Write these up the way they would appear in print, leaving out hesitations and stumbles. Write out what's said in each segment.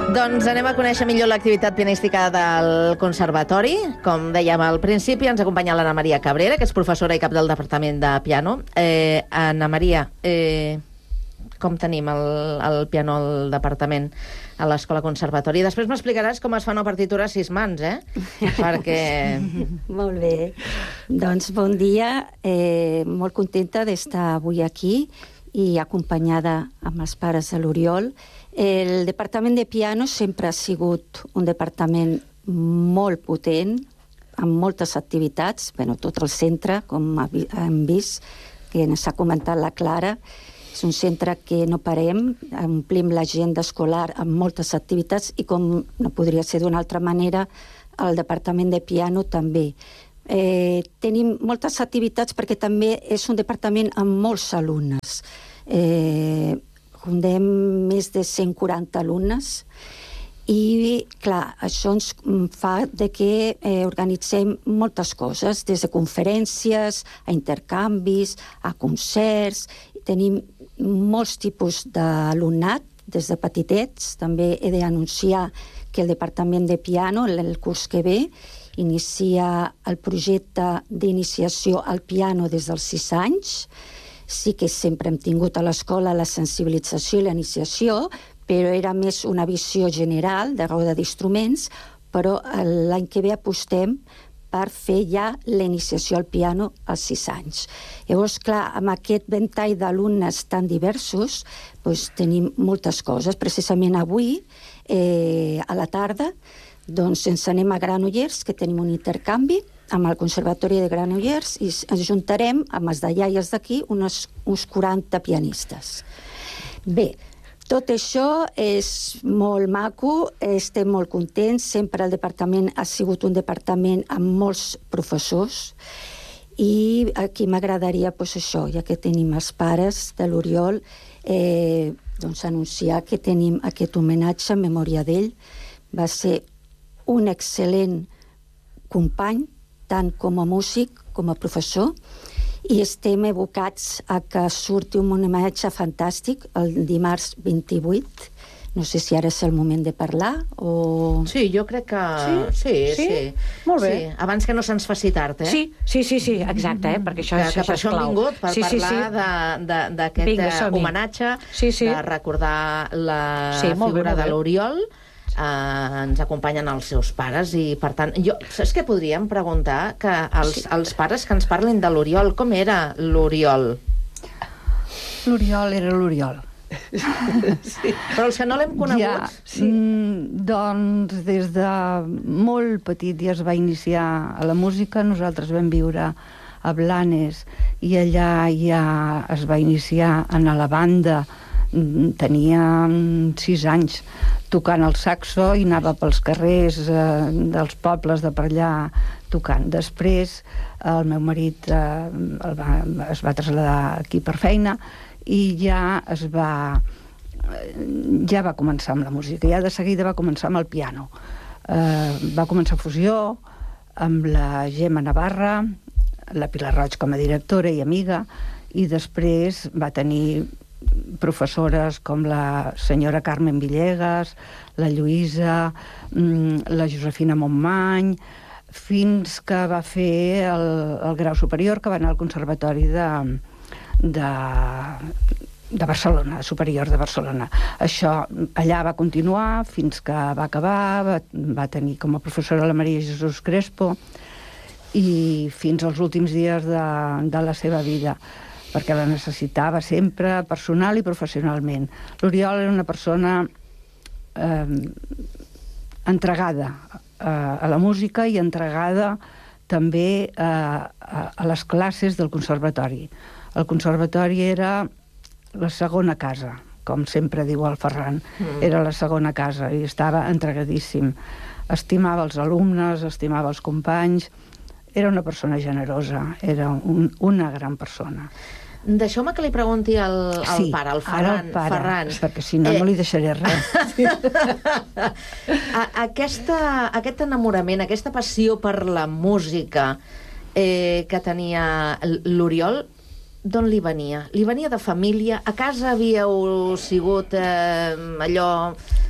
Doncs anem a conèixer millor l'activitat pianística del Conservatori. Com dèiem al principi, ens acompanya l'Anna Maria Cabrera, que és professora i cap del Departament de Piano. Anna Maria, com tenim el piano al departament a l'Escola Conservatori? Després m'explicaràs com es fa una partitura a 6 mans, Perquè... Molt bé. Doncs bon dia. Molt contenta d'estar avui aquí i acompanyada amb els pares de l'Oriol. El departament de piano sempre ha sigut un departament molt potent, amb moltes activitats, tot el centre, com hem vist, que ens ha comentat la Clara. És un centre que no parem, omplim l'agenda escolar amb moltes activitats i, com no podria ser d'una altra manera, el departament de piano també. Tenim moltes activitats perquè també és un departament amb molts alumnes. Rondem més de 140 alumnes i, clar, això ens fa que organitzem moltes coses, des de conferències, a intercanvis, a concerts. Tenim molts tipus d'alumnat, des de petitets. També he d'anunciar que el Departament de Piano, el curs que ve, inicia el projecte d'iniciació al piano des dels 6 anys. Sí que sempre hem tingut a l'escola la sensibilització i la iniciació, però era més una visió general de roda d'instruments, però l'any que ve apostem per fer ja la iniciació al piano als 6 anys. Llavors, clar, amb aquest ventall d'alumnes tan diversos, tenim moltes coses. Precisament avui, a la tarda, ens anem a Granollers, que tenim un intercanvi amb el Conservatori de Granollers, i ens juntarem amb els de iaies d'aquí uns 40 pianistes. Bé, tot això és molt maco, estem molt contents, sempre el departament ha sigut un departament amb molts professors, i aquí m'agradaria, això, ja que tenim els pares de l'Oriol, anunciar que tenim aquest homenatge en memòria d'ell. Va ser un excel·lent company, tant com a músic com a professor, i estem evocats a que surti un homenatge fantàstic el dimarts 28. No sé si ara és el moment de parlar o... Sí, jo crec que... Sí. Molt bé. Sí, abans que no se'ns faci tard, Sí, exacte, perquè això és clau. Que per això hem vingut, per parlar d'aquest homenatge, de recordar la figura de l'Oriol. Ens acompanyen els seus pares i, per tant, saps què podríem preguntar? Que els pares que ens parlin de l'Oriol, com era l'Oriol? L'Oriol era l'Oriol. Sí. Però els que no l'hem conegut... Doncs des de molt petit ja es va iniciar a la música. Nosaltres vam viure a Blanes i allà ja es va iniciar en la banda. Tenia 6 anys tocant el saxo i anava pels carrers dels pobles de per allà tocant. Després el meu marit es va traslladar aquí per feina i ja va començar amb la música. Ja de seguida va començar amb el piano. Va començar fusió amb la Gemma Navarra, la Pilar Roig com a directora i amiga, i després va tenir professores com la senyora Carmen Villegas, la Lluïsa, la Josefina Montmany, fins que va fer el grau superior, que va anar al Conservatori de Barcelona, superior de Barcelona. Això allà va continuar fins que va acabar, va tenir com a professora la Maria Jesús Crespo, i fins als últims dies de la seva vida, perquè la necessitava sempre, personal i professionalment. L'Oriol era una persona entregada a la música i entregada també a les classes del conservatori. El conservatori era la segona casa, com sempre diu el Ferran. Era la segona casa i estava entregadíssim. Estimava els alumnes, estimava els companys. Era una persona generosa, era una gran persona. Deixeu-me que li pregunti al pare, al Ferran. Ferran, perquè si no, no li deixaré res. Aquest enamorament, aquesta passió per la música que tenia l'Oriol, d'on li venia? Li venia de família? A casa havíeu sigut allò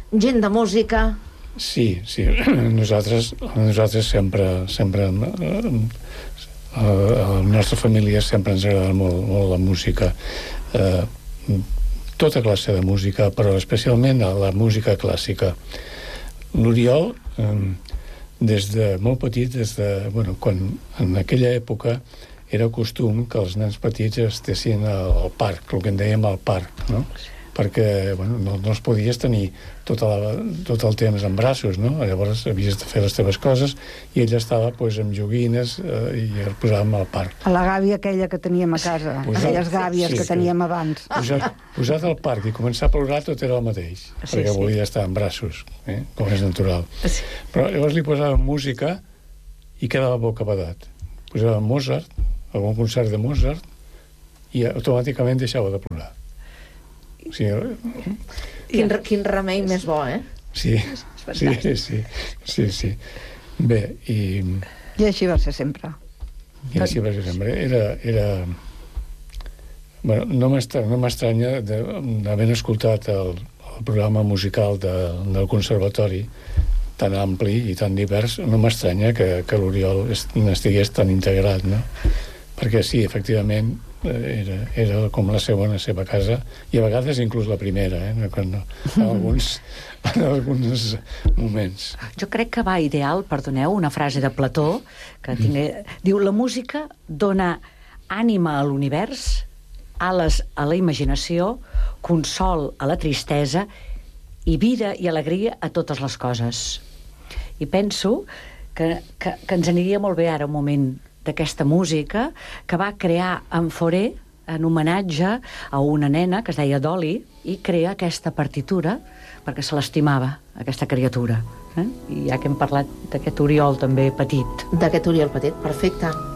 gent de música... Sí. Nosaltres sempre a la nostra família sempre ens agrada molt la música. Tota classe de música, però especialment la música clàssica. L'Oriol, des de molt petit, quan en aquella època era costum que els nens petits estessin al parc, el que en dèiem al parc, no? Perquè no els podies tenir tot el temps en braços, no? Llavors havies de fer les teves coses i ell estava amb joguines i el posàvem al parc. A la gàbia aquella que teníem a casa, aquelles gàbies que teníem abans. Posat al parc i començar a plorar tot era el mateix, perquè volia estar en braços, com és natural. Però llavors li posàvem música i quedava bocabadat. Posàvem Mozart, algun concert de Mozart, i automàticament deixava de plorar. Quin remei més bo, eh? Sí. Bé, i així va ser sempre. No m'estranya d'haver escoltat el programa musical del Conservatori tan ampli i tan divers, no m'estranya que l'Oriol estigués tan integrat, no? Perquè sí, efectivament, era com la seva casa, i a vegades inclús la primera, en alguns moments. Jo crec que va ideal, perdoneu, una frase de Plató, que diu: la música dona ànima a l'univers, ales a la imaginació, consol a la tristesa i vida i alegria a totes les coses. I penso que ens aniria molt bé ara un moment d'aquesta música que va crear en Fauré en homenatge a una nena que es deia Dolly, i crea aquesta partitura perquè se l'estimava, aquesta criatura. I ja que hem parlat d'aquest Oriol també petit. D'aquest Oriol petit, perfecte.